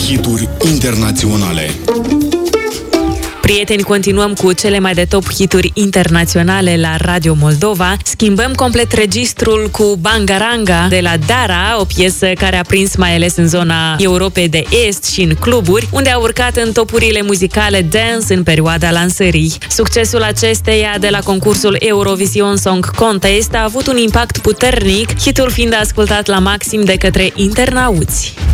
hituri internaționale. Prieteni, continuăm cu cele mai de top hituri internaționale la Radio Moldova. Schimbăm complet registrul cu Bangaranga de la Dara, o piesă care a prins mai ales în zona Europei de Est și în cluburi, unde a urcat în topurile muzicale dance în perioada lansării. Succesul acesteia de la concursul Eurovision Song Contest a avut un impact puternic, hitul fiind ascultat la maxim de către internauți.